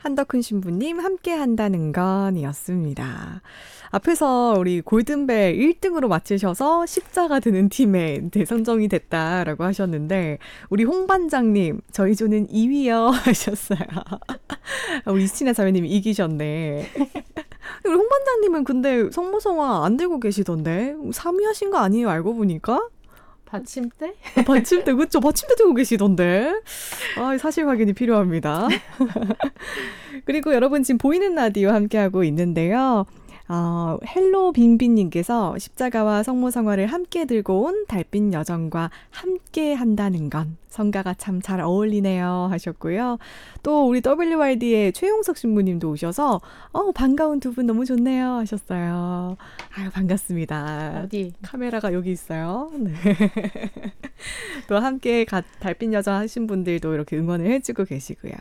한덕훈 신부님 함께 한다는 건이었습니다. 앞에서 우리 골든벨 1등으로 맞히셔서 십자가 드는 팀에 선정이 됐다라고 하셨는데 우리 홍 반장님 저희 조는 2위요 하셨어요. 우리 이스티나 자매님이 이기셨네. 우리 홍 반장님은 근데 성모성화 안 들고 계시던데 3위 하신 거 아니에요? 알고 보니까? 받침대? 받침대 그렇죠. 받침대 들고 계시던데. 사실 확인이 필요합니다. 그리고 여러분 지금 보이는 라디오 함께하고 있는데요. 헬로 빙빙님께서 십자가와 성모성화를 함께 들고 온 달빛 여정과 함께 한다는 건 성가가 참 잘 어울리네요 하셨고요. 또 우리 WRD의 최용석 신부님도 오셔서 반가운 두 분 너무 좋네요 하셨어요. 아유 반갑습니다. 어디? 카메라가 여기 있어요. 네. 또 함께 달빛 여정 하신 분들도 이렇게 응원을 해주고 계시고요.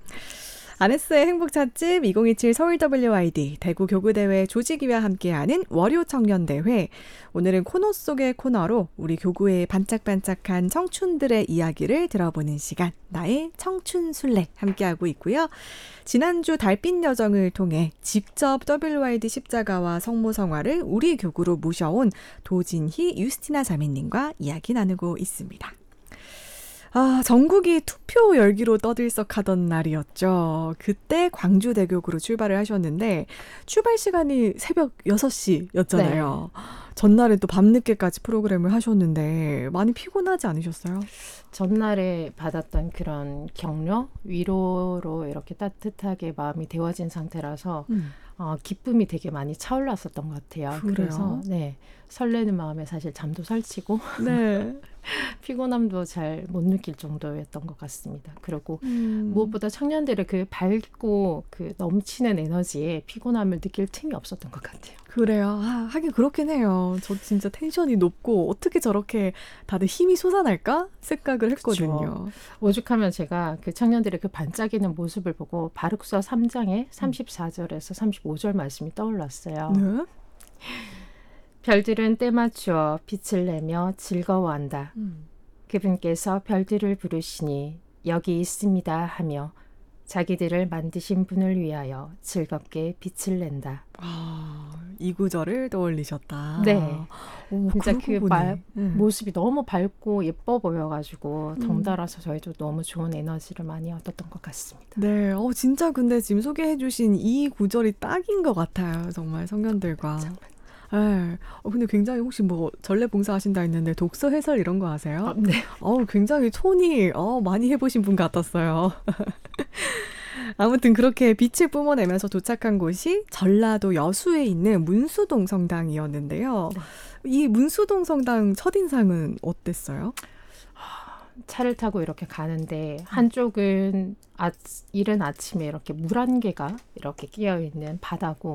아네스의 행복찻집 2027 서울 WID 대구 교구대회 조직위와 함께하는 월요 청년대회. 오늘은 코너 속의 코너로 우리 교구의 반짝반짝한 청춘들의 이야기를 들어보는 시간. 나의 청춘순례 함께하고 있고요. 지난주 달빛 여정을 통해 직접 WID 십자가와 성모성화를 우리 교구로 모셔온 도진희 유스티나 자매님과 이야기 나누고 있습니다. 전국이 투표 열기로 떠들썩하던 날이었죠. 그때 광주대교구로 출발을 하셨는데 출발 시간이 새벽 6시였잖아요. 네. 전날에 또 밤늦게까지 프로그램을 하셨는데 많이 피곤하지 않으셨어요? 전날에 받았던 그런 격려, 위로로 이렇게 따뜻하게 마음이 데워진 상태라서 기쁨이 되게 많이 차올랐었던 것 같아요. 그래요? 그래서 네, 설레는 마음에 사실 잠도 설치고 네. 피곤함도 잘 못 느낄 정도였던 것 같습니다. 그리고 무엇보다 청년들의 그 밝고 그 넘치는 에너지에 피곤함을 느낄 틈이 없었던 것 같아요. 그래요. 하긴 그렇긴 해요. 저 진짜 텐션이 높고 어떻게 저렇게 다들 힘이 솟아날까 생각을 했거든요. 그렇죠. 오죽하면 제가 그 청년들의 그 반짝이는 모습을 보고 바룩서 3장의 34절에서 35절 말씀이 떠올랐어요. 네? 별들은 때 맞추어 빛을 내며 즐거워한다. 그분께서 별들을 부르시니 여기 있습니다 하며 자기들을 만드신 분을 위하여 즐겁게 빛을 낸다. 이 구절을 떠올리셨다. 네. 진짜 그 모습이 모습이 너무 밝고 예뻐 보여가지고 덩달아서 저희도 너무 좋은 에너지를 많이 얻었던 것 같습니다. 네. 진짜 근데 지금 소개해 주신 이 구절이 딱인 것 같아요. 정말 성년들과. 네. 근데 굉장히 혹시 전래 봉사하신다 했는데 독서 해설 이런 거 아세요? 네. 굉장히 톤이 많이 해보신 분 같았어요. 아무튼 그렇게 빛을 뿜어내면서 도착한 곳이 전라도 여수에 있는 문수동 성당이었는데요. 네. 이 문수동 성당 첫인상은 어땠어요? 차를 타고 이렇게 가는데 한쪽은 이른 아침에 이렇게 물 한 개가 이렇게 끼어 있는 바다고